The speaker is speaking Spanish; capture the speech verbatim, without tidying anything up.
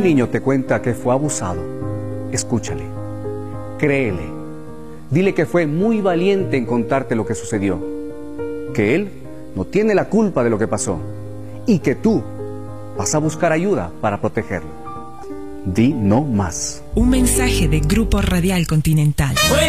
niño te cuenta que fue abusado, escúchale, créele, dile que fue muy valiente en contarte lo que sucedió, que él no tiene la culpa de lo que pasó y que tú vas a buscar ayuda para protegerlo. Di no más. Un mensaje de Grupo Radial Continental.